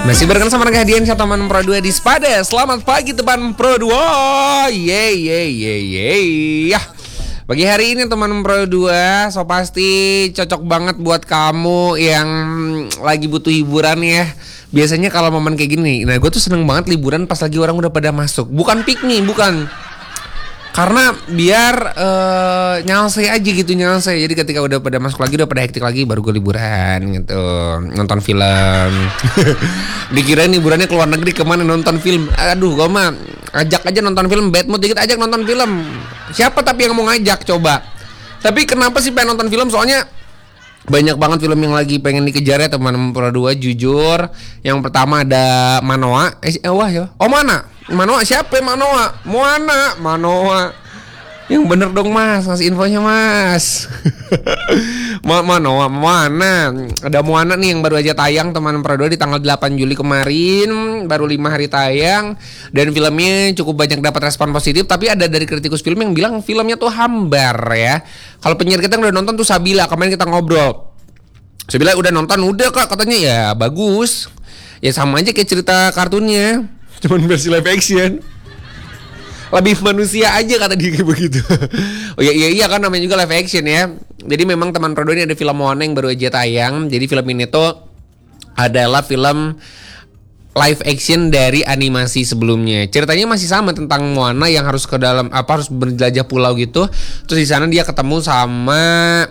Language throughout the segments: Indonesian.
Masih barengan sama kehadiran teman Pro 2 di Spada. Selamat pagi teman Pro 2. Yeay. Pagi hari ini teman Pro 2, so pasti cocok banget buat kamu yang lagi butuh hiburan ya. Biasanya kalau momen kayak gini, nah gue tuh seneng banget liburan pas lagi orang udah pada masuk. Bukan piknik, bukan. Karena biar nyalsai aja gitu, nyalsai. Jadi ketika udah pada masuk lagi, udah pada hektik lagi, baru gue liburan gitu, nonton film. Dikirain liburannya ke luar negeri, kemana nonton film. Aduh, gue mah ajak aja nonton film, bad mood dikit ajak nonton film. Siapa tapi yang mau ngajak, coba. Tapi kenapa sih pengen nonton film? Soalnya banyak banget film yang lagi pengen dikejar ya teman Pro 2, jujur. Yang pertama ada Manoa. Manoa siapa ya Manoa? Manoa. Yang bener dong mas, ngasih infonya mas. Manoa, Moana. Ada Moana nih yang baru aja tayang teman Pro 2 di tanggal 8 Juli kemarin. Baru 5 hari tayang. Dan filmnya cukup banyak dapat respon positif. Tapi ada dari kritikus film yang bilang filmnya tuh hambar ya. Kalau penyiar kita yang udah nonton tuh Sabila, kemarin kita ngobrol. Sabila udah nonton, udah kak katanya ya bagus. Ya sama aja kayak cerita kartunnya, cuman versi live action. Lebih manusia aja kata dia kayak begitu. Oh iya kan namanya juga live action ya. Jadi memang teman Pro 2 ini ada film Moana yang baru aja tayang. Jadi film ini tuh adalah film live action dari animasi sebelumnya. Ceritanya masih sama tentang Moana yang harus ke dalam harus berjelajah pulau gitu. Terus di sana dia ketemu sama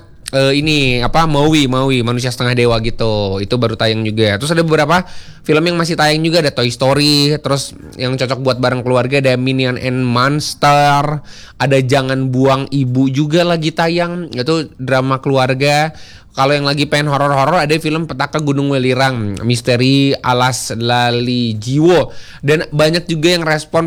Maui manusia setengah dewa gitu. Itu baru tayang juga. Terus ada beberapa film yang masih tayang juga, ada Toy Story. Terus yang cocok buat bareng keluarga ada Minion and Monster. Ada Jangan Buang Ibu juga lagi tayang. Itu drama keluarga. Kalau yang lagi pengen horor-horor ada film Petaka Gunung Welirang, Misteri Alas Lali Jiwo. Dan banyak juga yang respon